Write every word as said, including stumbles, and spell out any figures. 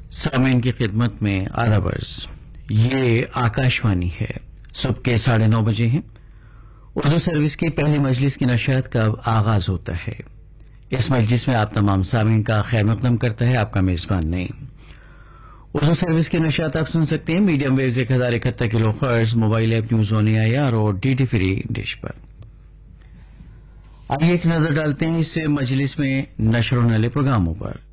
सामीन की खिदमत में आदाब अर्ज़। ये आकाशवाणी है। सुबह के साढ़े नौ बजे हैं। उर्दू सर्विस की पहली मजलिस की नशियात का अब आगाज होता है। इस मजलिस में आप तमाम सामीन का खैर मकदम करता है आपका मेजबान नईम। उर्दू सर्विस की नशियात आप सुन सकते हैं मीडियम वेव्स एक हजार इकहत्तर kilo hertz, mobile app news on A I R और डीटी फ्री डिश पर। आइए एक नजर डालते हैं इस मजलिस में नशर होने वाले प्रोग्रामों पर।